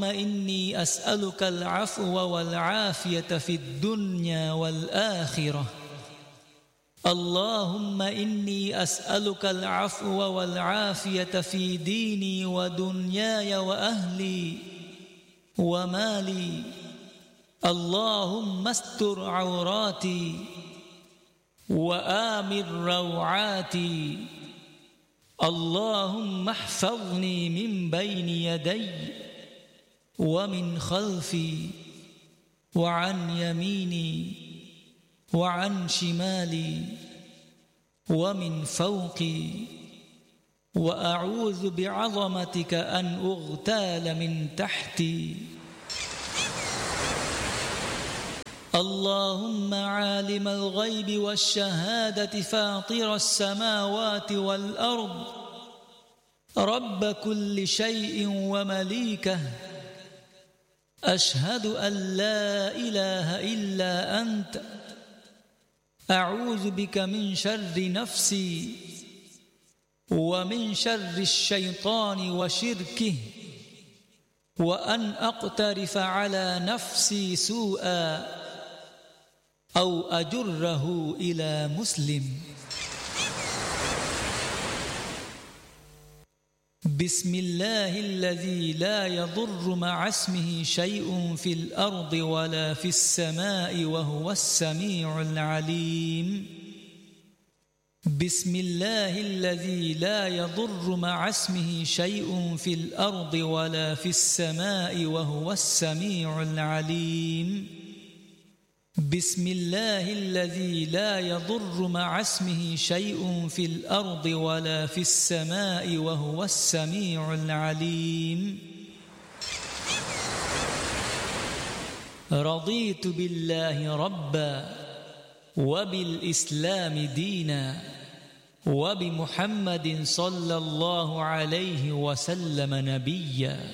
إني أسألك العفو والعافية في الدنيا والآخرة. اللهم إني أسألك العفو والعافية في ديني ودنياي وأهلي ومالي. اللهم استر عوراتي وآمن روعاتي. اللهم احفظني من بين يدي ومن خلفي وعن يميني وعن شمالي ومن فوقي، وأعوذ بعظمتك أن أغتال من تحتي. اللهم عالم الغيب والشهادة فاطر السماوات والأرض، رب كل شيء ومليكه، أشهد أن لا إله إلا أنت، أعوذ بك من شر نفسي ومن شر الشيطان وشركه، وأن أقترف على نفسي سوءا أو أجره إلى مسلم. بسم الله الذي لا يضر مع اسمه شيء في الأرض ولا في السماء وهو السميع العليم. بسم الله الذي لا يضر مع اسمه شيء في الأرض ولا في السماء وهو السميع العليم. بسم الله الذي لا يضر مع اسمه شيء في الأرض ولا في السماء وهو السميع العليم. رضيت بالله ربا وبالإسلام دينا وبمحمد صلى الله عليه وسلم نبيا.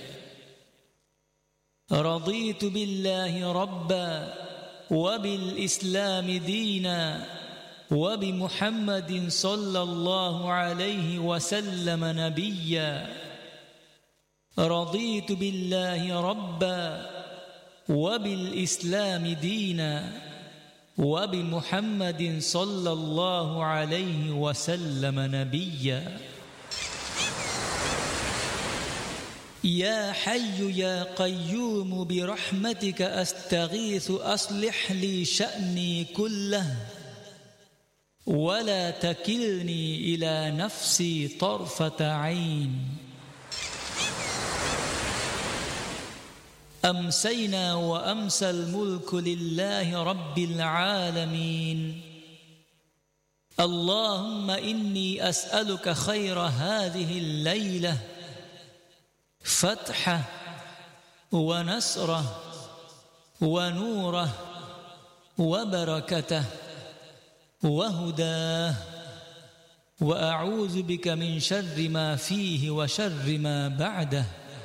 رضيت بالله ربا وبالإسلام دينا وبمحمد صلى الله عليه وسلم نبيا. رضيت بالله ربا وبالإسلام دينا وبمحمد صلى الله عليه وسلم نبيا. يا حي يا قيوم برحمتك أستغيث أصلح لي شأني كله ولا تكلني إلى نفسي طرفة عين. أمسينا وأمسى الملك لله رب العالمين. اللهم إني أسألك خير هذه الليلة، فتحه ونصره ونوره وبركته وهداه، وأعوذ بك من شر ما فيه وشر ما بعده.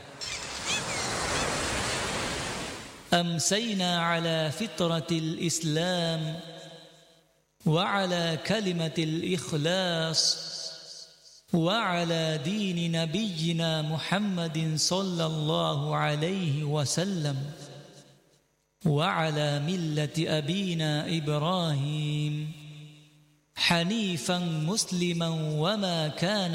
أمسينا على فطرة الإسلام وعلى كلمة الإخلاص وعلى دين نبينا محمد صلى الله عليه وسلم وعلى ملة أبينا إبراهيم حنيفا مسلما وما كان